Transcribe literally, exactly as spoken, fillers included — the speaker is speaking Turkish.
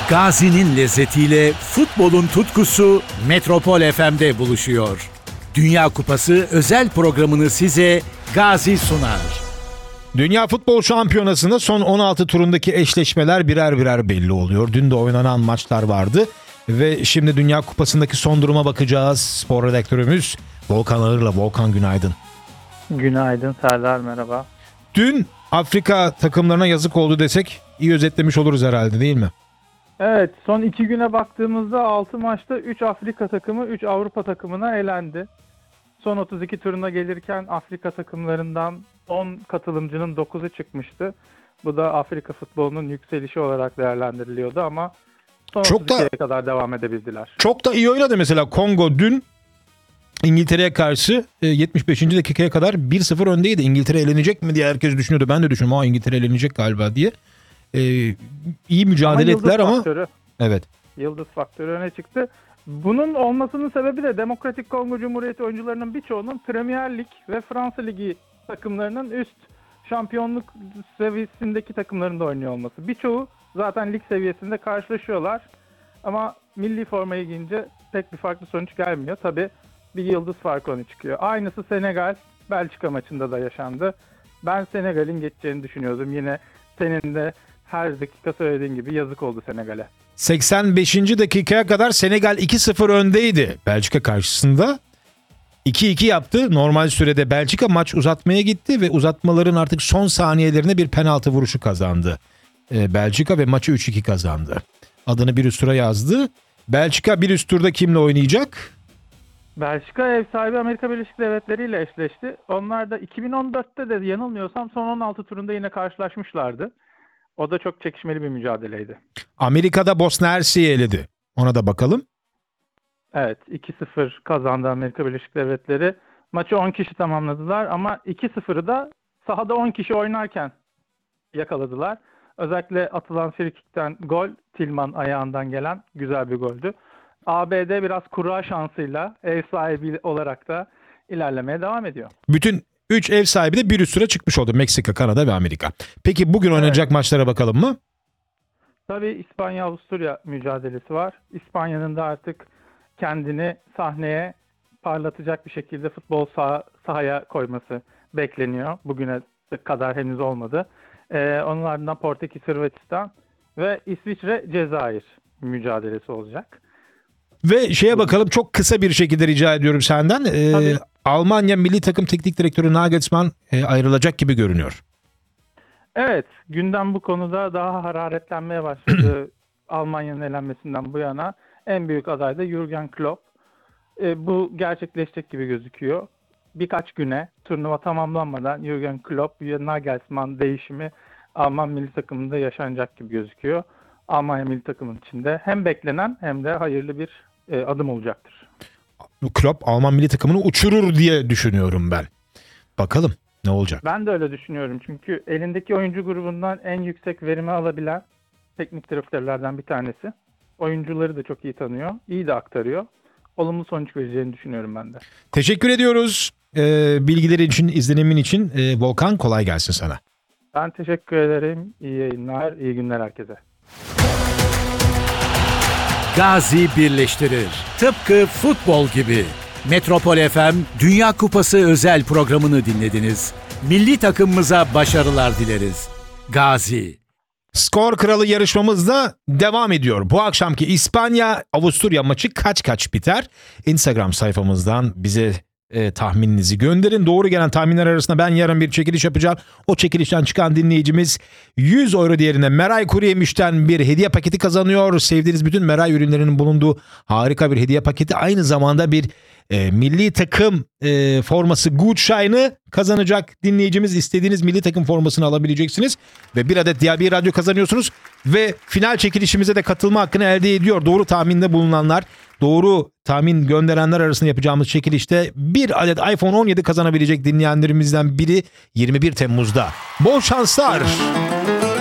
Gazi'nin lezzetiyle futbolun tutkusu Metropol F M'de buluşuyor. Dünya Kupası özel programını size Gazi sunar. Dünya Futbol Şampiyonası'nda son on altı turundaki eşleşmeler birer birer belli oluyor. Dün de oynanan maçlar vardı ve şimdi Dünya Kupası'ndaki son duruma bakacağız. Spor redaktörümüz Volkan Ağır'la. Volkan, günaydın. Günaydın Serdar, merhaba. Dün Afrika takımlarına yazık oldu desek iyi özetlemiş oluruz herhalde, değil mi? Evet, son iki güne baktığımızda altı maçta üç Afrika takımı üç Avrupa takımına elendi. Son otuz iki turuna gelirken Afrika takımlarından on katılımcının dokuzu çıkmıştı. Bu da Afrika futbolunun yükselişi olarak değerlendiriliyordu ama son Çok otuz ikiye da- kadar devam edebildiler. Çok da iyi oynadı mesela Kongo dün İngiltere'ye karşı e, yetmiş beşinci dakikaya kadar bir sıfır öndeydi. İngiltere elenecek mi diye herkes düşünüyordu. Ben de düşündüm, aa İngiltere elenecek galiba diye. E, iyi mücadele Ama ettiler yıldız ama faktörü, evet. yıldız faktörü öne çıktı. Bunun olmasının sebebi de Demokratik Kongo Cumhuriyeti oyuncularının birçoğunun Premier Lig ve Fransa Ligi takımlarının üst şampiyonluk seviyesindeki takımlarında oynuyor olması. Birçoğu zaten lig seviyesinde karşılaşıyorlar. Ama milli formayı giyince pek bir farklı sonuç gelmiyor. Tabii bir yıldız farkı öne çıkıyor. Aynısı Senegal, Belçika maçında da yaşandı. Ben Senegal'in geçeceğini düşünüyordum. Yine senin de her dakika söylediğin gibi yazık oldu Senegal'e. seksen beşinci dakikaya kadar Senegal iki sıfır öndeydi Belçika karşısında. iki iki yaptı. Normal sürede Belçika maç uzatmaya gitti ve uzatmaların artık son saniyelerine bir penaltı vuruşu kazandı. Ee, Belçika ve maçı üç iki kazandı. Adını bir üst tura yazdı. Belçika bir üst turda kimle oynayacak? Belçika ev sahibi Amerika Birleşik Devletleri ile eşleşti. Onlar da iki bin on dörtte de yanılmıyorsam son on altı turunda yine karşılaşmışlardı. O da çok çekişmeli bir mücadeleydi. Amerika'da Bosna Hersek'i eledi. Ona da bakalım. Evet, iki sıfır kazandı Amerika Birleşik Devletleri. Maçı on kişi tamamladılar ama iki sıfırı da sahada on kişi oynarken yakaladılar. Özellikle atılan frikikten gol, Tillman ayağından gelen güzel bir goldü. A B D biraz kura şansıyla ev sahibi olarak da ilerlemeye devam ediyor. Bütün üç ev sahibi de bir üst tura çıkmış oldu. Meksika, Kanada ve Amerika. Peki bugün oynanacak maçlara bakalım mı? Tabii İspanya-Avusturya mücadelesi var. İspanya'nın da artık kendini sahneye parlatacak bir şekilde futbol saha, sahaya koyması bekleniyor. Bugüne kadar henüz olmadı. Ee, onun ardından Portekiz, Hırvatistan ve İsviçre, Cezayir mücadelesi olacak. Ve şeye bakalım, çok kısa bir şekilde rica ediyorum senden. Ee, Tabii. Almanya Milli Takım Teknik Direktörü Nagelsmann e, ayrılacak gibi görünüyor. Evet, gündem bu konuda daha hararetlenmeye başladı. Almanya'nın elenmesinden bu yana en büyük aday da Jürgen Klopp. E, bu gerçekleşecek gibi gözüküyor. Birkaç güne turnuva tamamlanmadan Jürgen Klopp ve Nagelsmann değişimi Alman milli takımında yaşanacak gibi gözüküyor. Almanya milli takımının içinde hem beklenen hem de hayırlı bir e, adım olacaktır. Klopp Alman Milli Takımını uçurur diye düşünüyorum ben. Bakalım ne olacak. Ben de öyle düşünüyorum. Çünkü elindeki oyuncu grubundan en yüksek verimi alabilen teknik direktörlerden bir tanesi. Oyuncuları da çok iyi tanıyor. İyi de aktarıyor. Olumlu sonuç vereceğini düşünüyorum ben de. Teşekkür ediyoruz. Ee, bilgilerin için, izlenimin için. Ee, Volkan, kolay gelsin sana. Ben teşekkür ederim. İyi yayınlar, iyi günler herkese. Gazi birleştirir. Tıpkı futbol gibi. Metropol F M Dünya Kupası özel programını dinlediniz. Milli takımımıza başarılar dileriz. Gazi. Skor Kralı yarışmamız da devam ediyor. Bu akşamki İspanya-Avusturya maçı kaç kaç biter? Instagram sayfamızdan bize e, tahmininizi gönderin. Doğru gelen tahminler arasında ben yarın bir çekiliş yapacağım. O çekilişten çıkan dinleyicimiz yüz euro değerinde Meray Kuruyemiş'ten bir hediye paketi kazanıyor. Sevdiğiniz bütün Meray ürünlerinin bulunduğu harika bir hediye paketi. Aynı zamanda bir e, milli takım e, forması Gutschein'i kazanacak dinleyicimiz. İstediğiniz milli takım formasını alabileceksiniz. Ve bir adet Diyabi Radyo kazanıyorsunuz. Ve final çekilişimize de katılma hakkını elde ediyor. Doğru tahminde bulunanlar, doğru tahmin gönderenler arasında yapacağımız çekilişte bir adet iPhone on yedi kazanabilecek dinleyenlerimizden biri yirmi bir Temmuz'da. Bol şanslar.